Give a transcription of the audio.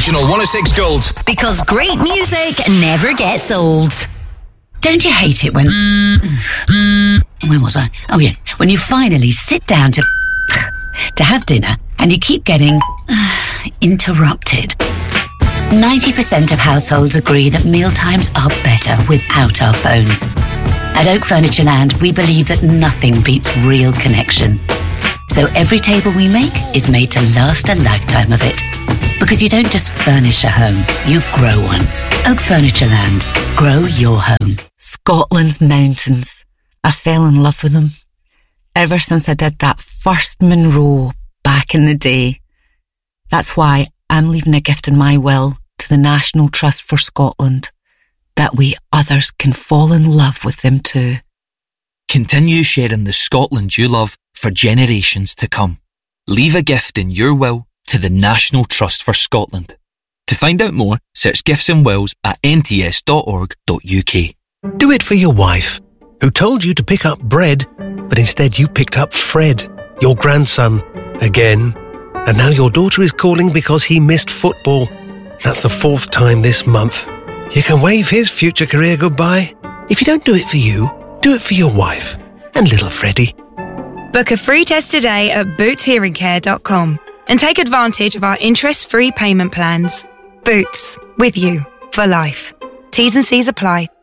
Original 106 Gold. Because great music never gets old. Don't you hate it when... Where was I? Oh, yeah. When you finally sit down to have dinner and you keep getting interrupted. 90% of households agree that mealtimes are better without our phones. At Oak Furniture Land, we believe that nothing beats real connection. So every table we make is made to last a lifetime of it. Because you don't just furnish a home, you grow one. Oak Furniture Land. Grow your home. Scotland's mountains. I fell in love with them. Ever since I did that first Munro back in the day. That's why I'm leaving a gift in my will to the National Trust for Scotland. That way others can fall in love with them too. Continue sharing the Scotland you love for generations to come. Leave a gift in your will to the National Trust for Scotland. To find out more, search Gifts and Wills at nts.org.uk. Do it for your wife, who told you to pick up bread, but instead you picked up Fred, your grandson, again. And now your daughter is calling because he missed football. That's the 4th time this month. You can wave his future career goodbye. If you don't do it for you, do it for your wife and little Freddie. Book a free test today at bootshearingcare.com and take advantage of our interest-free payment plans. Boots, with you for life. T's and C's apply.